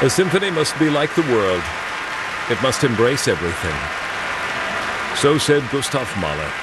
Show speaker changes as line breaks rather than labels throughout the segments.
A symphony must be like the world. It must embrace everything. So said Gustav Mahler.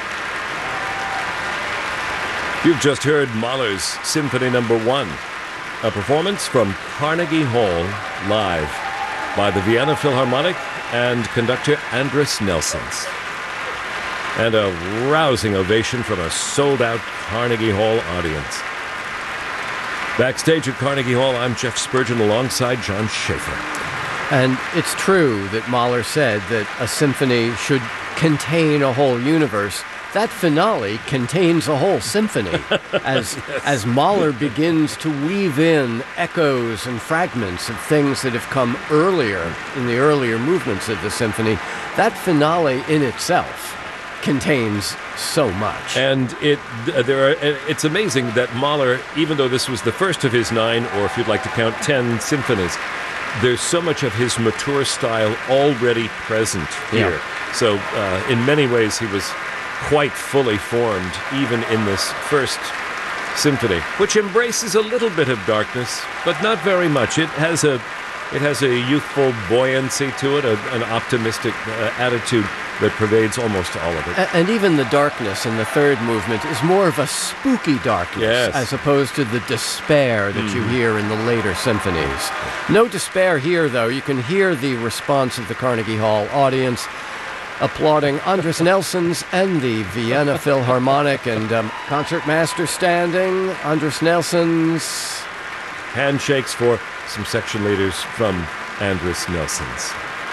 You've just heard Mahler's Symphony No. 1, a performance from Carnegie Hall live by the Vienna Philharmonic and conductor Andris Nelsons. And a rousing ovation from a sold-out Carnegie Hall audience. Backstage at Carnegie Hall, I'm Jeff Spurgeon alongside John Schaefer.
And it's true that Mahler said that a symphony should contain a whole universe. That finale contains a whole symphony. As Mahler begins to weave in echoes and fragments of things that have come earlier, in the earlier movements of the symphony, that finale in itself contains so much.
And it's amazing that Mahler, even though this was the first of his 9, or if you'd like to count 10 symphonies, there's so much of his mature style already present here.
Yeah.
So in many ways he was quite fully formed even in this first symphony, which embraces a little bit of darkness, but not very much. It has a youthful buoyancy to it, an optimistic attitude that pervades almost all of it.
And even the darkness in the third movement is more of a spooky darkness,
yes,
as opposed to the despair that you hear in the later symphonies. No despair here, though. You can hear the response of the Carnegie Hall audience applauding Andris Nelsons and the Vienna Philharmonic, and concertmaster standing, Andris Nelsons.
Handshakes for some section leaders from Andris Nelsons.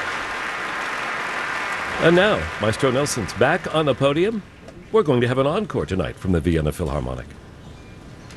And now, Maestro Nelsons back on the podium. We're going to have an encore tonight from the Vienna Philharmonic.